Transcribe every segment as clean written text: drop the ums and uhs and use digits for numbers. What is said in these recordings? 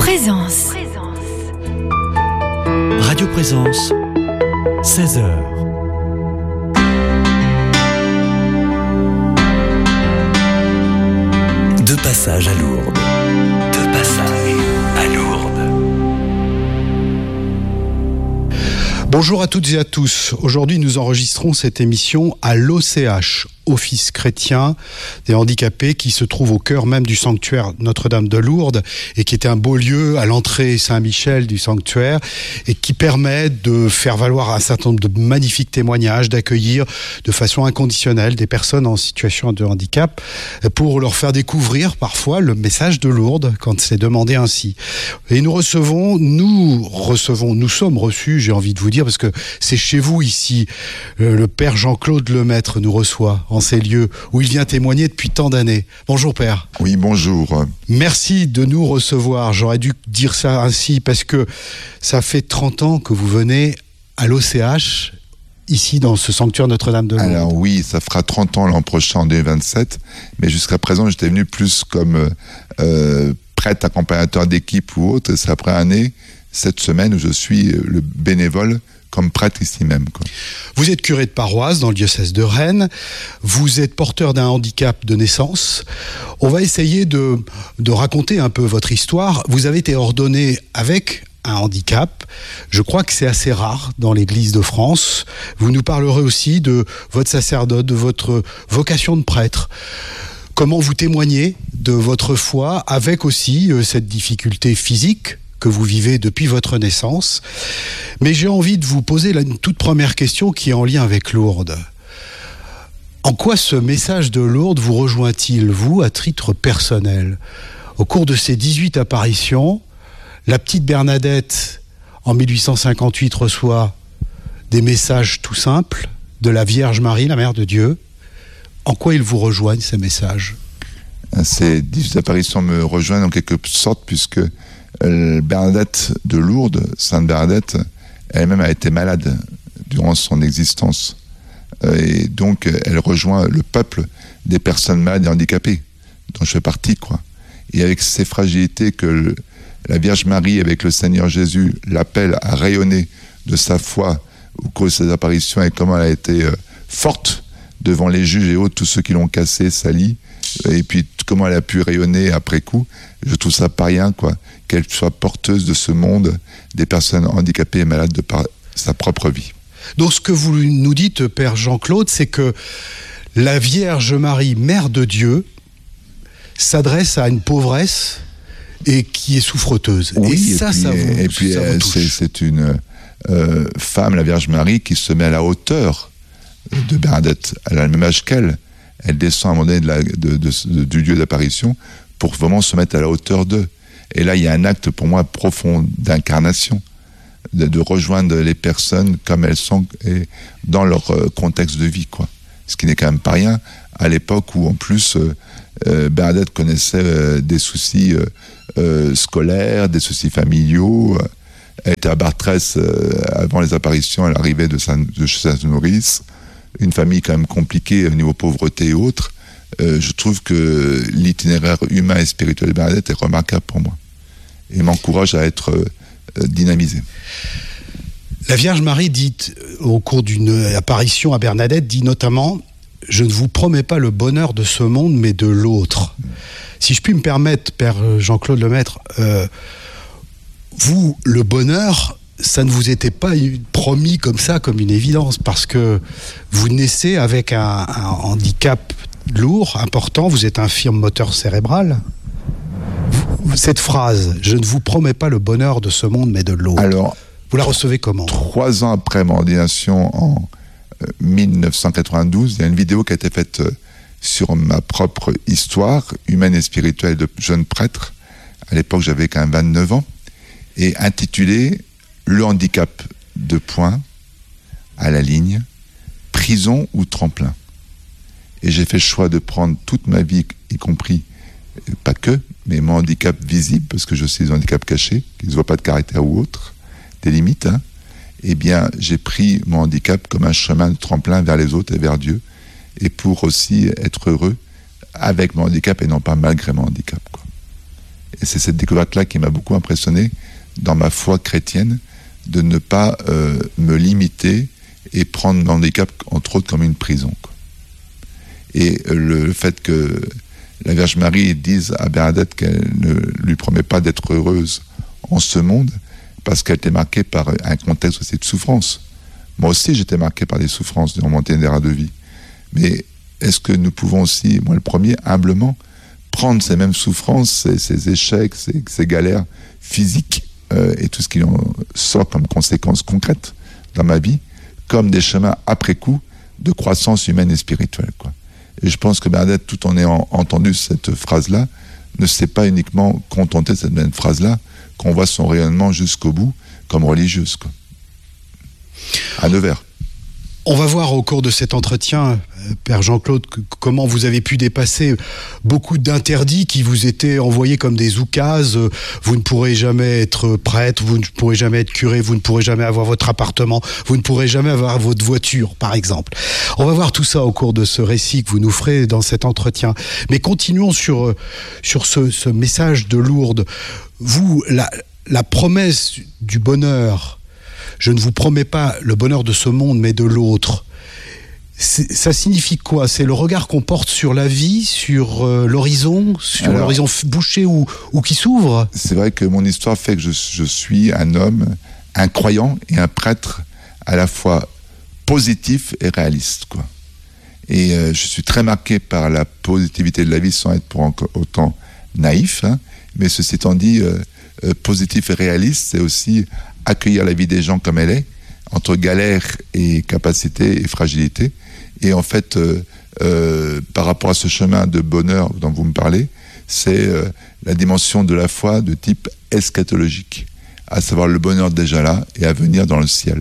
Présence. Radio Présence, 16h. De passage à Lourdes. De passage à Lourdes. Bonjour à toutes et à tous. Aujourd'hui, nous enregistrons cette émission à l'OCH, Office chrétien des handicapés, qui se trouve au cœur même du sanctuaire Notre-Dame de Lourdes et qui était un beau lieu à l'entrée Saint-Michel du sanctuaire et qui permet de faire valoir un certain nombre de magnifiques témoignages, d'accueillir de façon inconditionnelle des personnes en situation de handicap pour leur faire découvrir parfois le message de Lourdes quand c'est demandé ainsi. Et nous sommes reçus, j'ai envie de vous dire, parce que c'est chez vous ici, le Père Jean-Claude Lemaître nous reçoit en ces lieux où il vient témoigner depuis tant d'années. Bonjour Père. Oui, bonjour. Merci de nous recevoir. J'aurais dû dire ça ainsi parce que ça fait 30 ans que vous venez à l'OCH, ici dans ce sanctuaire Notre-Dame de Lourdes. Alors oui, ça fera 30 ans l'an prochain, en 2027, mais jusqu'à présent, j'étais venu plus comme prêtre accompagnateur d'équipe ou autre. C'est après année, cette semaine, où je suis le bénévole comme prêtre ici même, quoi. Vous êtes curé de paroisse dans le diocèse de Rennes, vous êtes porteur d'un handicap de naissance. On va essayer de raconter un peu votre histoire. Vous avez été ordonné avec un handicap. Je crois que c'est assez rare dans l'Église de France. Vous nous parlerez aussi de votre sacerdoce, de votre vocation de prêtre. Comment vous témoignez de votre foi avec aussi cette difficulté physique que vous vivez depuis votre naissance. Mais j'ai envie de vous poser une toute première question qui est en lien avec Lourdes. En quoi ce message de Lourdes vous rejoint-il, vous, à titre personnel ? Au cours de ces 18 apparitions, la petite Bernadette, en 1858, reçoit des messages tout simples de la Vierge Marie, la Mère de Dieu. En quoi ils vous rejoignent, ces messages ? Ces 18 apparitions me rejoignent en quelque sorte, puisque Bernadette de Lourdes, Sainte Bernadette, elle-même a été malade durant son existence. Et donc, elle rejoint le peuple des personnes malades et handicapées, dont je fais partie, quoi. Et avec ces fragilités que la Vierge Marie, avec le Seigneur Jésus, l'appelle à rayonner de sa foi au cours de ses apparitions, et comment elle a été forte devant les juges et autres, tous ceux qui l'ont cassée, salie, et puis comment elle a pu rayonner après coup. Je trouve ça pas rien, quoi, qu'elle soit porteuse de ce monde des personnes handicapées et malades de par sa propre vie. Donc ce que vous nous dites, Père Jean-Claude, c'est que la Vierge Marie, Mère de Dieu, s'adresse à une pauvresse et qui est souffreteuse. Oui, et puis c'est une femme, la Vierge Marie, qui se met à la hauteur de Bernadette. Elle a le même âge qu'elle. Elle descend à un moment donné du lieu d'apparition pour vraiment se mettre à la hauteur d'eux. Et là, il y a un acte pour moi profond d'incarnation, de rejoindre les personnes comme elles sont et dans leur contexte de vie, quoi. Ce qui n'est quand même pas rien à l'époque où, en plus, Bernadette connaissait des soucis scolaires, des soucis familiaux. Elle était abattresse avant les apparitions, elle arrivait de chez Sainte-Nourrice. Une famille quand même compliquée au niveau pauvreté et autres. Je trouve que l'itinéraire humain et spirituel de Bernadette est remarquable pour moi et m'encourage à être dynamisé. La Vierge Marie dit, au cours d'une apparition à Bernadette, dit notamment « Je ne vous promets pas le bonheur de ce monde, mais de l'autre ». Si je puis me permettre, Père Jean-Claude Lemaître, vous, le bonheur, ça ne vous était pas promis comme ça, comme une évidence, parce que vous naissez avec un handicap lourd, important, vous êtes infirme moteur cérébral. Cette phrase, je ne vous promets pas le bonheur de ce monde, mais de l'autre. Alors, vous la recevez comment ? 3 ans après mon ordination, en 1992, il y a une vidéo qui a été faite sur ma propre histoire humaine et spirituelle de jeune prêtre. À l'époque, j'avais quand même 29 ans, et intitulée « Le handicap, de point, à la ligne, prison ou tremplin ». Et j'ai fait le choix de prendre toute ma vie, y compris, pas que, mais mon handicap visible, parce que je suis un handicap caché, qui ne se voit pas de caractère ou autre, des limites, hein. Eh bien, j'ai pris mon handicap comme un chemin de tremplin vers les autres et vers Dieu, et pour aussi être heureux avec mon handicap et non pas malgré mon handicap, quoi. Et c'est cette découverte-là qui m'a beaucoup impressionné dans ma foi chrétienne, de ne pas me limiter et prendre mon handicap, entre autres, comme une prison, quoi. Et le fait que la Vierge Marie dise à Bernadette qu'elle ne lui promet pas d'être heureuse en ce monde, parce qu'elle était marquée par un contexte aussi de souffrance. Moi aussi, j'étais marqué par des souffrances durant mon itinéraire de vie. Mais est-ce que nous pouvons aussi, moi le premier, humblement, prendre ces mêmes souffrances, ces échecs, ces galères physiques et tout ce qui en sort comme conséquences concrètes dans ma vie, comme des chemins après coup de croissance humaine et spirituelle, quoi. Et je pense que Bernadette, tout en ayant entendu cette phrase-là, ne s'est pas uniquement contentée de cette même phrase-là, qu'on voit son rayonnement jusqu'au bout comme religieuse, quoi. À Nevers. On va voir au cours de cet entretien, Père Jean-Claude, comment vous avez pu dépasser beaucoup d'interdits qui vous étaient envoyés comme des oukases. Vous ne pourrez jamais être prêtre, vous ne pourrez jamais être curé, vous ne pourrez jamais avoir votre appartement, vous ne pourrez jamais avoir votre voiture, par exemple. On va voir tout ça au cours de ce récit que vous nous ferez dans cet entretien. Mais continuons sur ce message de Lourdes. Vous, la promesse du bonheur, je ne vous promets pas le bonheur de ce monde, mais de l'autre. Ça signifie quoi? C'est le regard qu'on porte sur la vie, sur l'horizon, sur l'horizon bouché ou qui s'ouvre? C'est vrai que mon histoire fait que je suis un homme, un croyant et un prêtre à la fois positif et réaliste, quoi. Et je suis très marqué par la positivité de la vie sans être pour autant naïf, hein. Mais ceci étant dit, positif et réaliste, c'est aussi accueillir la vie des gens comme elle est, entre galère et capacité et fragilité. Et en fait, par rapport à ce chemin de bonheur dont vous me parlez, c'est la dimension de la foi de type eschatologique, à savoir le bonheur déjà là et à venir dans le ciel.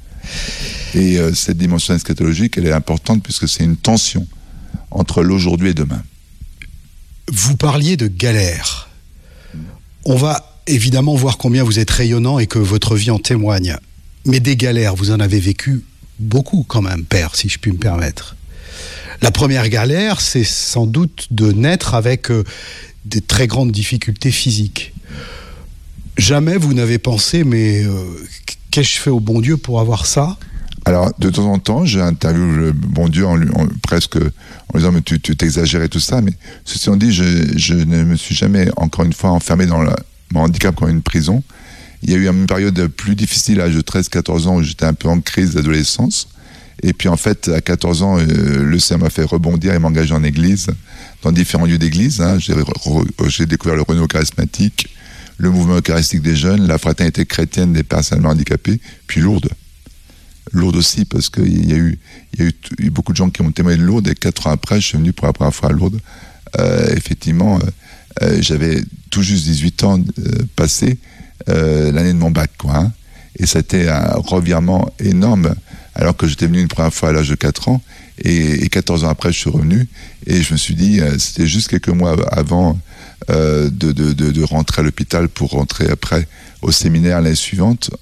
Et cette dimension eschatologique, elle est importante puisque c'est une tension entre l'aujourd'hui et demain. Vous parliez de galère. On va évidemment voir combien vous êtes rayonnant et que votre vie en témoigne. Mais des galères, vous en avez vécu beaucoup quand même, Père, si je puis me permettre. La première galère, c'est sans doute de naître avec des très grandes difficultés physiques. Jamais vous n'avez pensé, mais qu'ai-je fait au bon Dieu pour avoir ça ? Alors, de temps en temps, j'ai interviewé le bon Dieu en disant, mais tu t'exagères et tout ça, mais ceci étant dit, je ne me suis jamais, encore une fois, enfermé dans mon handicap comme une prison. Il y a eu une période plus difficile à l'âge de 13-14 ans où j'étais un peu en crise d'adolescence. Et puis en fait, à 14 ans, le Seigneur m'a fait rebondir et m'engager en église, dans différents lieux d'église, hein. J'ai découvert le renouveau charismatique, le mouvement eucharistique des jeunes, la fraternité chrétienne des personnes handicapées, puis Lourdes. Lourdes aussi, parce qu'il y a eu beaucoup de gens qui ont témoigné de Lourdes, et 4 ans après, je suis venu pour la première fois à Lourdes. Effectivement, j'avais tout juste 18 ans passé, l'année de mon bac, quoi, hein. Et c'était un revirement énorme, alors que j'étais venu une première fois à l'âge de 4 ans, et 14 ans après, je suis revenu, et je me suis dit, c'était juste quelques mois avant de rentrer à l'hôpital pour rentrer après au séminaire l'année suivante,